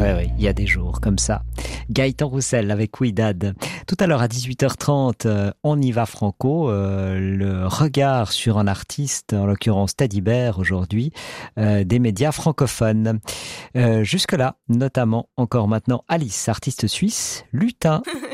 Ouais, oui, il y a des jours comme ça. Gaëtan Roussel avec Ouidad. Tout à l'heure à 18h30, on y va franco. Le regard sur un artiste, en l'occurrence Teddy Bear aujourd'hui, des médias francophones. Jusque-là, notamment encore maintenant Alice, artiste suisse, lutin